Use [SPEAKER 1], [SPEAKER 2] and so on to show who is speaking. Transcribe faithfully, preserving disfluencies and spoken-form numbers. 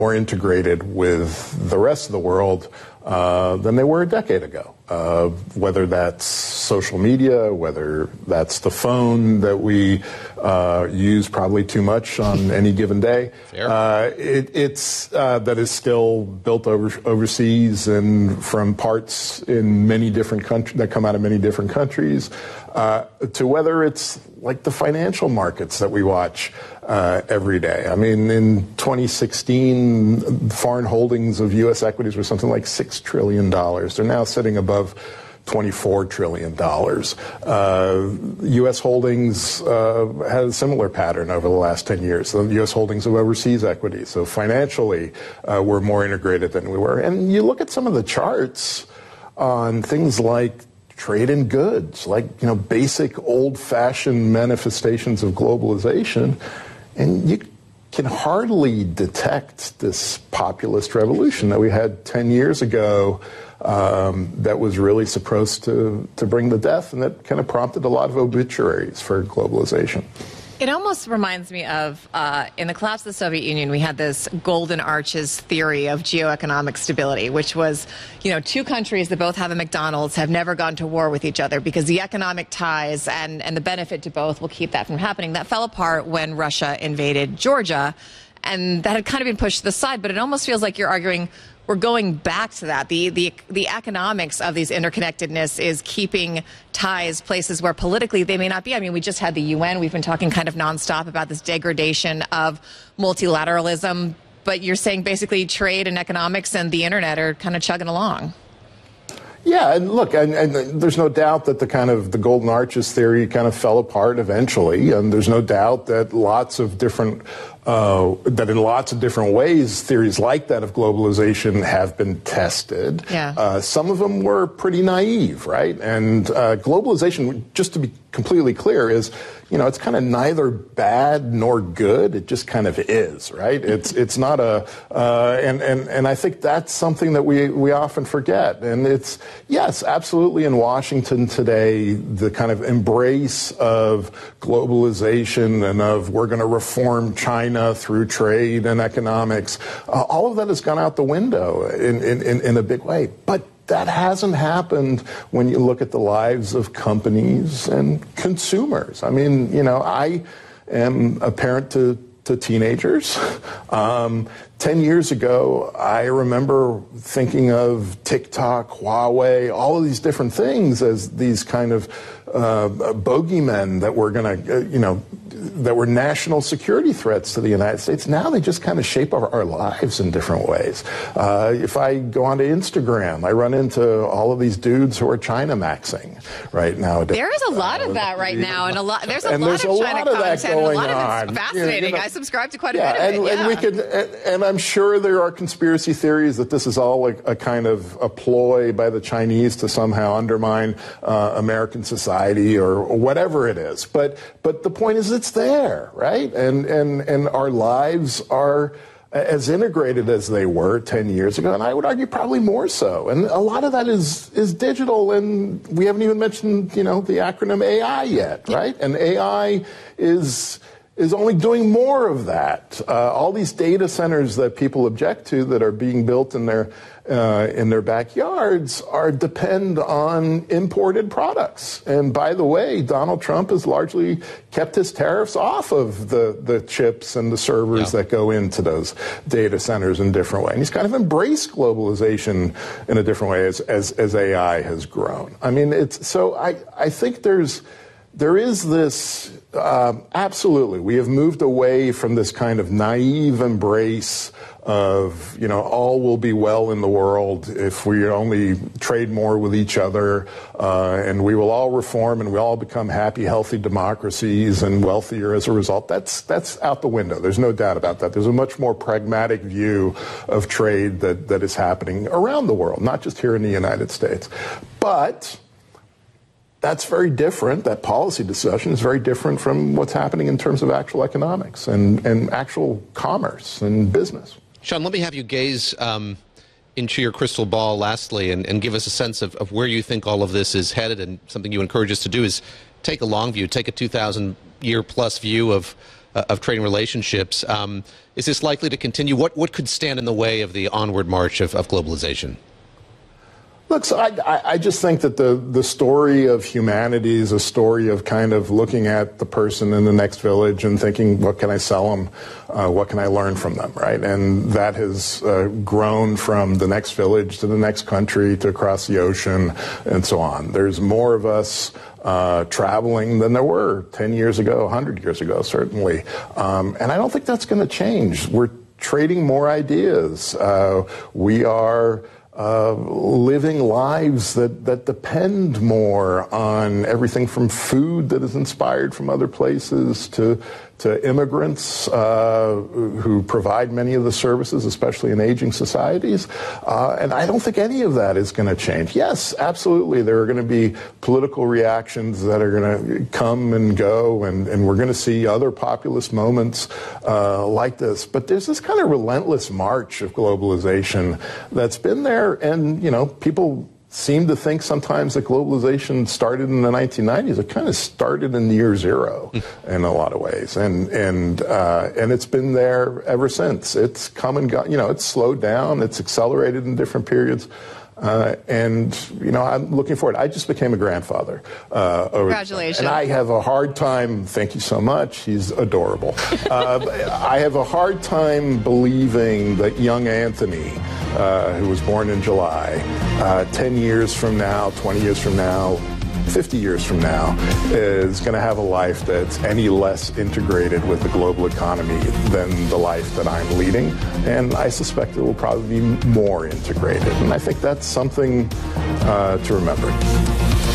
[SPEAKER 1] more integrated with the rest of the world uh, than they were a decade ago. Uh, whether that's social media, whether that's the phone that we uh, use probably too much on any given day, uh, it, it's uh, that is still built over, overseas and from parts in many different countries that come out of many different countries, uh, to whether it's like the financial markets that we watch uh, every day. I mean, in twenty sixteen, foreign holdings of U S equities were something like six trillion dollars. They're now sitting above twenty-four trillion dollars. Uh, U S holdings uh, had a similar pattern over the last ten years. So U S holdings of overseas equities. So financially, uh, we're more integrated than we were. And you look at some of the charts on things like trade in goods, like, you know, basic old-fashioned manifestations of globalization, and you can hardly detect this populist revolution that we had ten years ago um, that was really supposed to, to bring the death, and that kind of prompted a lot of obituaries for globalization.
[SPEAKER 2] It almost reminds me of, uh, in the collapse of the Soviet Union, we had this golden arches theory of geoeconomic stability, which was, you know, two countries that both have a McDonald's have never gone to war with each other because the economic ties and, and the benefit to both will keep that from happening. That fell apart when Russia invaded Georgia, and that had kind of been pushed to the side, but it almost feels like you're arguing we're going back to that. The, the, the economics of these interconnectedness is keeping ties places where politically they may not be. I mean, we just had the U N. We've been talking kind of nonstop about this degradation of multilateralism. But you're saying basically trade and economics and the internet are kind of chugging along.
[SPEAKER 1] Yeah, and look, and, and there's no doubt that the kind of the golden arches theory kind of fell apart eventually, and there's no doubt that lots of different, uh, that in lots of different ways, theories like that of globalization have been tested.
[SPEAKER 2] Yeah.
[SPEAKER 1] Uh, some of them were pretty naive, right? And uh, globalization, just to be completely clear, is, you know, it's kind of neither bad nor good. It just kind of is, right? It's it's not a, uh, and and and I think that's something that we we often forget. And it's, yes, absolutely, in Washington today, the kind of embrace of globalization and of we're going to reform China through trade and economics, uh, all of that has gone out the window in in in a big way. But that hasn't happened when you look at the lives of companies and consumers. I mean, you know, I am a parent to, to teenagers. Um, ten years ago, I remember thinking of TikTok, Huawei, all of these different things as these kind of uh, bogeymen that were going to, uh, you know, that were national security threats to the United States. Now they just kind of shape our, our lives in different ways. Uh, if I go onto Instagram, I run into all of these dudes who are China maxing right now.
[SPEAKER 2] There is a lot uh, of that right now, and a lot. There's a
[SPEAKER 1] and
[SPEAKER 2] lot
[SPEAKER 1] there's
[SPEAKER 2] of
[SPEAKER 1] a
[SPEAKER 2] China
[SPEAKER 1] lot of that
[SPEAKER 2] content, and a lot
[SPEAKER 1] on.
[SPEAKER 2] of it's fascinating.
[SPEAKER 1] You know,
[SPEAKER 2] I subscribe to quite a
[SPEAKER 1] yeah,
[SPEAKER 2] bit of
[SPEAKER 1] and,
[SPEAKER 2] it. Yeah.
[SPEAKER 1] and we could, and, and I'm sure there are conspiracy theories that this is all a, a kind of a ploy by the Chinese to somehow undermine uh, American society or, or whatever it is. But but the point is, it's there, right? And, and, and our lives are as integrated as they were ten years ago, and I would argue probably more so. And a lot of that is, is digital, and we haven't even mentioned, you know, the acronym A I yet, right? And A I is is only doing more of that. Uh, all these data centers that people object to that are being built in their uh, in their backyards are depend on imported products. And by the way, Donald Trump has largely kept his tariffs off of the, the chips and the servers yeah. that go into those data centers in a different way. And he's kind of embraced globalization in a different way as, as, as A I has grown. I mean, it's so I, I think there's There is this, uh, absolutely, we have moved away from this kind of naive embrace of, you know, all will be well in the world if we only trade more with each other, uh, and we will all reform and we all become happy, healthy democracies and wealthier as a result. That's, that's out the window. There's no doubt about that. There's a much more pragmatic view of trade that, that is happening around the world, not just here in the United States. But that's very different. That policy discussion is very different from what's happening in terms of actual economics and, and actual commerce and business.
[SPEAKER 3] Sean, let me have you gaze um, into your crystal ball lastly and, and give us a sense of, of where you think all of this is headed. And something you encourage us to do is take a long view, take a two thousand year plus view of uh, of trading relationships. Um, is this likely to continue? What what could stand in the way of the onward march of, of globalization?
[SPEAKER 1] Look, so I, I just think that the, the story of humanity is a story of kind of looking at the person in the next village and thinking, what can I sell them? Uh, what can I learn from them, right? And that has uh, grown from the next village to the next country to across the ocean and so on. There's more of us uh, traveling than there were ten years ago, one hundred years ago, certainly. Um, and I don't think that's going to change. We're trading more ideas. Uh, we are... Uh, living lives that, that depend more on everything from food that is inspired from other places to to immigrants uh, who provide many of the services, especially in aging societies. Uh, and I don't think any of that is going to change. Yes, absolutely, there are going to be political reactions that are going to come and go, and, and we're going to see other populist moments uh, like this. But there's this kind of relentless march of globalization that's been there, and, you know, people seem to think sometimes that globalization started in the nineteen nineties. It kind of started in the year zero in a lot of ways, and and uh, and it's been there ever since. It's come and gone. You know, it's slowed down. It's accelerated in different periods. Uh, and, you know, I'm looking forward. I just became a grandfather. Uh,
[SPEAKER 2] Congratulations.
[SPEAKER 1] And I have a hard time, thank you so much, he's adorable. uh, I have a hard time believing that young Anthony, uh, who was born in July, uh, ten years from now, twenty years from now, fifty years from now, is going to have a life that's any less integrated with the global economy than the life that I'm leading. And I suspect it will probably be more integrated. And I think that's something uh, to remember.